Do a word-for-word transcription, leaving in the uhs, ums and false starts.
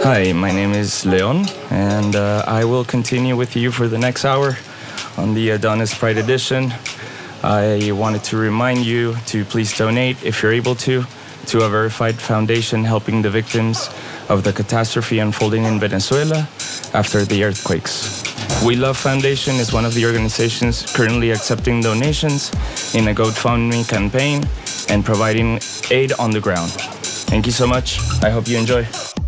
Hi, my name is Leon, and uh, I will continue with you for the next hour on the Adonis Pride Edition. I wanted to remind you to please donate, if you're able to, to a verified foundation helping the victims of the catastrophe unfolding in Venezuela after the earthquakes. We Love Foundation is one of the organizations currently accepting donations in a GoFundMe campaign and providing aid on the ground. Thank you so much. I hope you enjoy.